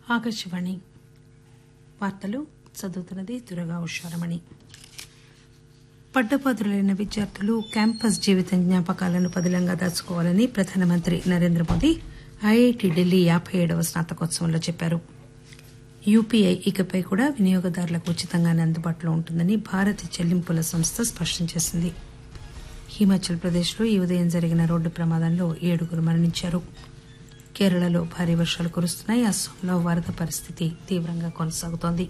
ఆకాశవాణి వార్తలు చదువుతున్నది దుర్గా ఉషారమణి. పట్టభద్రులైన విద్యార్థులు క్యాంపస్ జీవితం జ్ఞాపకాలను పదిలంగా దాచుకోవాలని ప్రధానమంత్రి నరేంద్రమోదీ ఐఐటి ఢిల్లీ 57వ స్నాతకోత్సవంలో చెప్పారు. యూపీఐ ఇకపై కూడా వినియోగదారులకు ఉచితంగానే అందుబాటులో ఉంటుందని భారత చెల్లింపుల సంస్థ స్పష్టం చేసింది. హిమాచల్ ప్రదేశ్లో ఈ ఉదయం జరిగిన రోడ్డు ప్రమాదంలో 7 మరణించారు. కేరళలో భారీ వర్షాలు కురుస్తున్నాయి. అస్సాంలో వరద పరిస్థితి తీవ్రంగా కొనసాగుతోంది.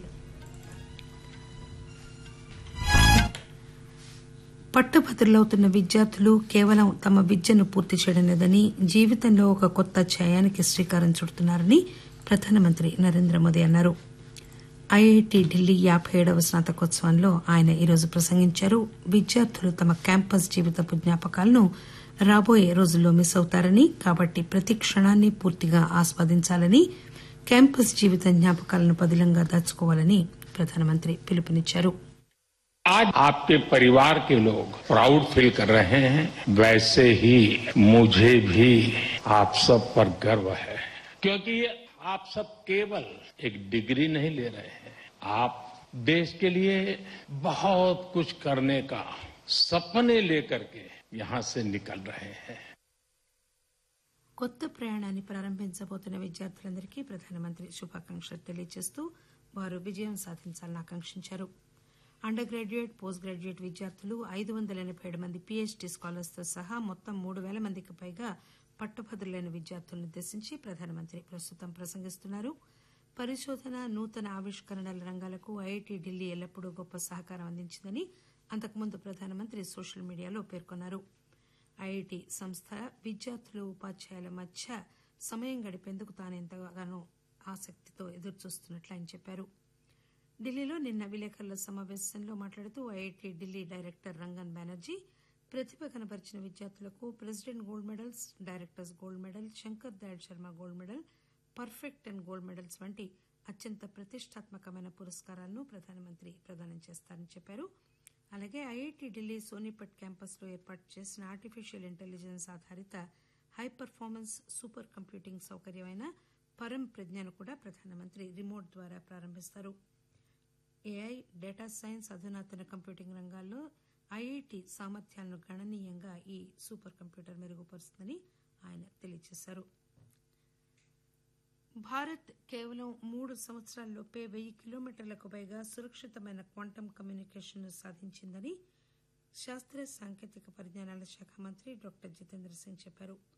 పట్టభద్రులవుతున్న విద్యార్థులు కేవలం తమ విద్యను పూర్తి చేయడం లేదని, జీవితంలో ఒక కొత్త అధ్యాయానికి శ్రీకారం చుడుతున్నారని ప్రధానమంత్రి నరేంద్రమోదీ అన్నారు. ఐఐటి ఢిల్లీ 57వ స్నాతకోత్సవంలో ఆయన ఈరోజు ప్రసంగించారు. విద్యార్థులు తమ క్యాంపస్ జీవితపు జ్ఞాపకాలను రాబోయే రోజుల్లో మిస్ అవుతారని, కాబట్టి ప్రతి క్షణాన్ని పూర్తిగా ఆస్వాదించాలని, క్యాంపస్ జీవిత జ్ఞాపకాలను పదిలంగా దాచుకోవాలని ప్రధానమంత్రి పిలుపునిచ్చారు. आज आपके परिवार के लोग प्राउड फील कर रहे हैं, वैसे ही मुझे भी आप सब पर गर्व है, क्योंकि आप सब केवल एक डिग्री नहीं ले रहे हैं, आप देश के लिए बहुत कुछ करने का सपने लेकर के यहां से निकल रहे हैं. కొత్త ప్రయాణాన్ని ప్రారంభించబోతున్న విద్యార్థులందరికీ ప్రధానమంత్రి శుభాకాంక్షలు తెలియజేస్తూ వారు విజయం సాధించాలని ఆకాంక్షించారు. అండర్ గ్రాడ్యుయేట్, పోస్ట్ గ్రాడ్యుయేట్ విద్యార్థులు, 587 మంది పీహెచ్డీ స్కాలర్స్ తో సహా మొత్తం 3,000 మందికి పైగా పట్టభద్రులైన విద్యార్థులను ఉద్దేశించి ప్రధానమంత్రి ప్రస్తుతం ప్రసంగిస్తున్నారు. పరిశోధన, నూతన ఆవిష్కరణల రంగాలకు ఐఐటి ఢిల్లీ ఎల్లప్పుడూ గొప్ప సహకారం అందించిందని అంతకుముందు ప్రధానమంత్రి సోషల్ మీడియాలో పేర్కొన్నారు. ఐఐటి సంస్థ విద్యార్థులు, ఉపాధ్యాయుల మధ్య సమయం గడిపేందుకు తాను ఎంతగానో ఆసక్తితో ఎదురుచూస్తున్నట్లు ఆయన చెప్పారు. ఢిల్లీలో నిన్న విలేకరుల సమావేశంలో మాట్లాడుతూ ఐఐటి ఢిల్లీ డైరెక్టర్ రంగన్ బెనర్జీ ప్రతిభ కనబరిచిన విద్యార్థులకు president gold medals, directors gold medal, Shankar Dayal Sharma gold medal, perfect and gold medals వంటి అత్యంత ప్రతిష్టాత్మకమైన పురస్కారాలను ప్రధానమంత్రి ప్రదానం చేస్తారని చెప్పారు. అలాగే ఐఐటి ఢిల్లీ సోనిపట్ క్యాంపస్ లో ఏర్పాటు చేసిన ఆర్టిఫిషియల్ ఇంటెలిజెన్స్ ఆధారిత హై పర్ఫార్మెన్స్ సూపర్ కంప్యూటింగ్ సౌకర్యమైన పరం ప్రజ్ఞను కూడా ప్రధానమంత్రి రిమోట్ ద్వారా ప్రారంభిస్తారు. ఏఐ, డేటా సైన్స్, అధునాతన కంప్యూటింగ్ రంగాల్లో ఐఐటి సామర్థ్యాలను గణనీయంగా ఈ సూపర్ కంప్యూటర్ మెరుగుపరుస్తుందని ఆయన తెలియజేశారు. భారత్ కేవలం 3 సంవత్సరాల్లోపే 1000 కిలోమీటర్లకు పైగా సురక్షితమైన క్వాంటమ్ కమ్యూనికేషన్ సాధించిందని శాస్త్ర సాంకేతిక పరిజ్ఞానాల శాఖ మంత్రి డాక్టర్ జితేంద్ర సింగ్ చెప్పారు.